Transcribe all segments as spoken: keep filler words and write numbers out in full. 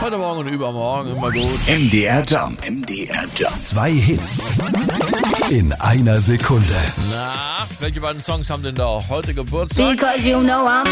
Heute Morgen und übermorgen immer gut. M D R Jump. M D R Jump. Zwei Hits in einer Sekunde. Na, welche beiden Songs haben denn da heute Geburtstag? Because you know I'm...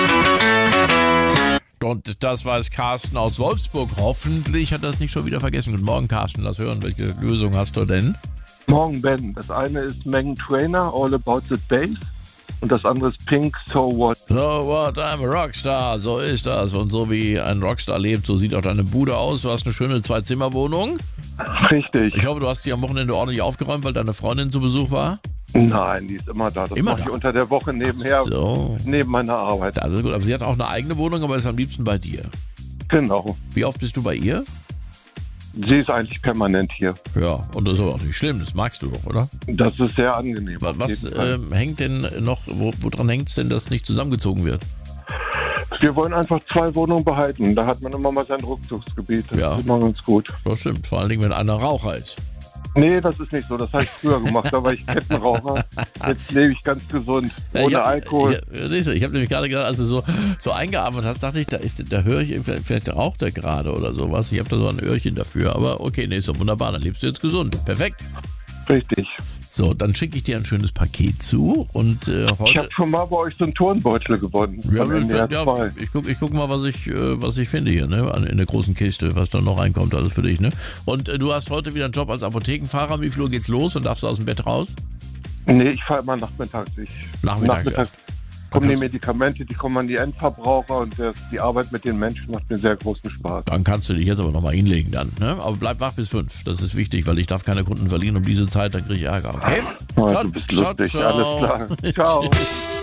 Und das weiß Carsten aus Wolfsburg. Hoffentlich hat er es nicht schon wieder vergessen. Guten Morgen, Carsten. Lass hören, welche Lösung hast du denn? Morgen, Ben. Das eine ist Meghan Trainor, All About the Bass. Und das andere ist Pink, So What. So what, I'm a Rockstar. So ist das. Und so wie ein Rockstar lebt, so sieht auch deine Bude aus. Du hast eine schöne Zwei-Zimmer-Wohnung. Richtig. Ich hoffe, du hast die am Wochenende ordentlich aufgeräumt, weil deine Freundin zu Besuch war. Nein, die ist immer da. Das Immer mache ich da? unter der Woche nebenher, So. neben meiner Arbeit. Das ist gut. Aber sie hat auch eine eigene Wohnung, aber ist am liebsten bei dir. Genau. Wie oft bist du bei ihr? Sie ist eigentlich permanent hier. Ja, und das ist aber auch nicht schlimm. Das magst du doch, oder? Das ist sehr angenehm. Was, auf was jeden Fall. ähm, hängt denn noch, wo, woran hängt es denn, dass nicht zusammengezogen wird? Wir wollen einfach zwei Wohnungen behalten. Da hat man immer mal sein Rückzugsgebiet. Das Ja. ist immer ganz gut. Das stimmt. Vor allen Dingen, wenn einer Raucher ist. Nee, das ist nicht so. Das habe ich früher gemacht. Da war ich Kettenraucher. Jetzt lebe ich ganz gesund. Ja, Ohne ich hab, Alkohol. Ich, ich, ich habe nämlich gerade gedacht, als du so, so eingeatmet hast, dachte ich, da, ist, da höre ich, vielleicht, vielleicht raucht er gerade oder sowas. Ich habe da so ein Öhrchen dafür. Aber okay, nee, ist doch wunderbar. Dann lebst du jetzt gesund. Perfekt. Richtig. So, dann schicke ich dir ein schönes Paket zu. Und äh, Ich heute... habe schon mal bei euch so einen Turnbeutel gewonnen. Ja, Von N D R ja, zwei. ich gucke ich guck mal, was ich, äh, was ich finde hier, ne? In der großen Kiste, was da noch reinkommt, also für dich, ne? Und äh, du hast heute wieder einen Job als Apothekenfahrer. Wie viel Uhr geht's los und darfst du aus dem Bett raus? Nee, ich fahre immer nachmittags. Ich, Nachmittags, nachmittags ja. kommen die kannst- Medikamente, die kommen an die Endverbraucher und das, die Arbeit mit den Menschen macht mir sehr großen Spaß. Dann kannst du dich jetzt aber nochmal hinlegen dann, ne? Aber bleib wach bis fünf. Das ist wichtig, weil ich darf keine Kunden verlieren um diese Zeit, dann kriege ich Ärger, okay? Oh, Ciao, du bist ciao, lustig, ciao. alles klar. Ciao. Tschüss.